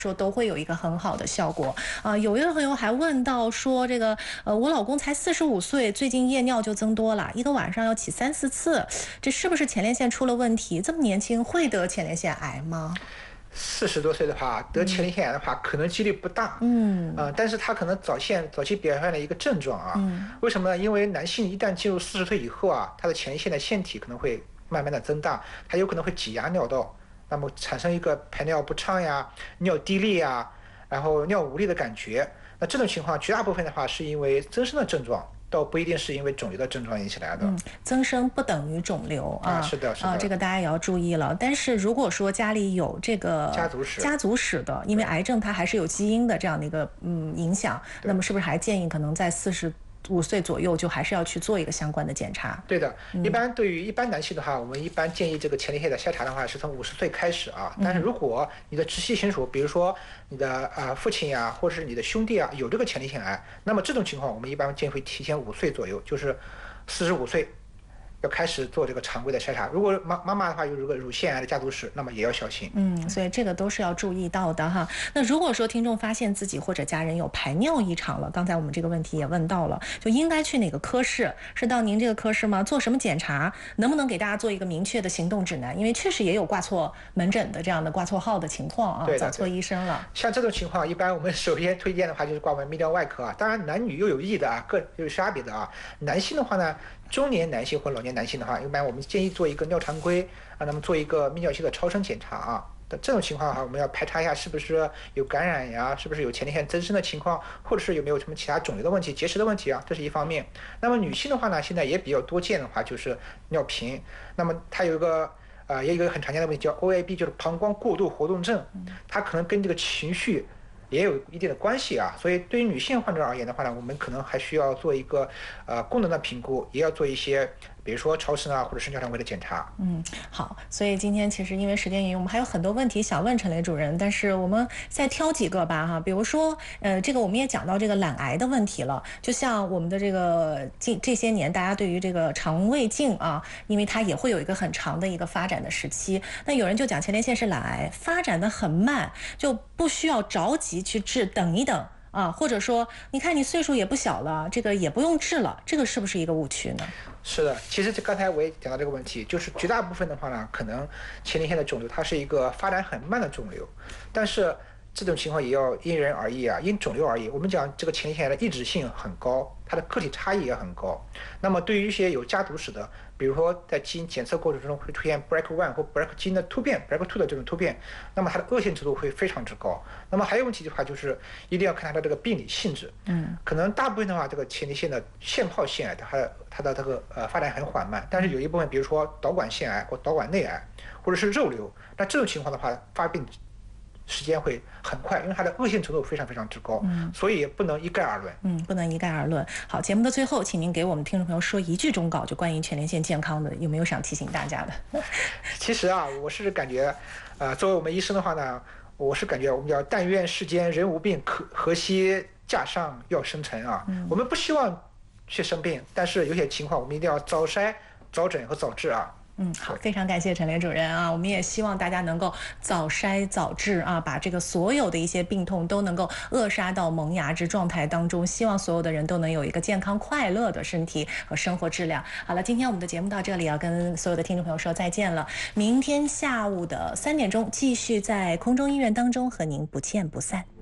说都会有一个很好的效果有一位朋友还问到说，这个我老公才45岁，最近夜尿就增多了，一个晚上要起3、4次，这是不是前列腺出了问题？这么年轻会得前列腺癌吗 ？40多岁的话，得前列腺癌的话，可能几率不大。但是他可能早期表现了一个症状啊。为什么呢？因为男性一旦进入40岁以后啊，他的前列腺的腺体可能会慢慢的增大，他有可能会挤压尿道。那么产生一个排尿不畅呀、尿滴沥呀，然后尿无力的感觉。那这种情况绝大部分的话是因为增生的症状，倒不一定是因为肿瘤的症状引起来的。 增生不等于肿瘤啊。 是的，是的。 这个大家也要注意了。但是如果说家里有这个家族史的，因为癌症它还是有基因的这样的一个影响，那么是不是还建议可能在45岁左右就还是要去做一个相关的检查？ 对的，一般对于一般男性的话，我们一般建议这个前列腺的筛查的话是从50岁开始啊。但是如果你的直系亲属，比如说你的父亲呀，或者是你的兄弟啊，有这个前列腺癌，那么这种情况我们一般建议会提前5岁左右，就是45岁。要开始做这个常规的筛查。如果妈妈的话有这个乳腺癌的家族史，那么也要小心。 所以这个都是要注意到的哈。那如果说听众发现自己或者家人有排尿异常了，刚才我们这个问题也问到了，就应该去哪个科室？是到您这个科室吗？做什么检查？能不能给大家做一个明确的行动指南？因为确实也有挂错门诊的这样的挂错号的情况啊，找错医生了。 像这种情况，一般我们首先推荐的话就是挂我们泌尿外科啊。当然男女又有异的啊，各有差别的啊。男性的话呢，中年男性或老年男性的话，一般我们建议做一个尿常规啊，那么做一个泌尿系的超声检查啊。这种情况的话，我们要排查一下是不是有感染呀，是不是有前列腺增生的情况，或者是有没有什么其他肿瘤的问题、结石的问题啊，这是一方面。那么女性的话呢，现在也比较多见的话就是尿频，那么它有一个也有一个很常见的问题叫 OAB， 就是膀胱过度活动症，它可能跟这个情绪也有一定的关系啊。所以对于女性患者而言的话呢，我们可能还需要做一个功能的评估，也要做一些比如说超声啊，或者是尿常规的检查。 好，所以今天其实因为时间原因，我们还有很多问题想问陈雷主任，但是我们再挑几个吧哈。比如说这个我们也讲到这个懒癌的问题了，就像我们的这个这些年大家对于这个肠胃镜啊，因为它也会有一个很长的一个发展的时期，那有人就讲前列腺是懒癌，发展的很慢，就不需要着急去治，等一等或者说你看你岁数也不小了，这个也不用治了，这个是不是一个误区呢？ 是的，其实刚才我也讲到这个问题，就是绝大部分的话呢，可能前列腺的肿瘤它是一个发展很慢的肿瘤，但是这种情况也要因人而异啊，因肿瘤而异。我们讲这个前列腺癌的抑制性很高，它的个体差异也很高。那么对于一些有家族史的，比如说在基因检测过程中会出现 BRCA1 或 BRCA 基因的突变 ，BRCA2 的这种突变，那么它的恶性程度会非常之高。那么还有问题的话，就是一定要看它的这个病理性质。可能大部分的话，这个前列腺的腺泡腺癌，它的这个发展很缓慢，但是有一部分，比如说导管腺癌或导管内癌，或者是肉瘤，那这种情况的话，发病时间会很快，因为它的恶性程度非常非常之高，所以不能一概而论。 不能一概而论。好，节目的最后，请您给我们听众朋友说一句忠告，就关于前列腺健康的，有没有想提醒大家的？ 其实啊，我是感觉，作为我们医生的话呢，我是感觉我们叫但愿世间人无病，何惜架上药生尘啊。我们不希望去生病，但是有些情况我们一定要早筛、早诊和早治啊。 好，非常感谢陈雷主任啊！我们也希望大家能够早筛早治啊，把这个所有的一些病痛都能够扼杀到萌芽之状态当中。希望所有的人都能有一个健康快乐的身体和生活质量。好了，今天我们的节目到这里，要跟所有的听众朋友说再见了。明天下午的3点钟，继续在空中医院当中和您不见不散。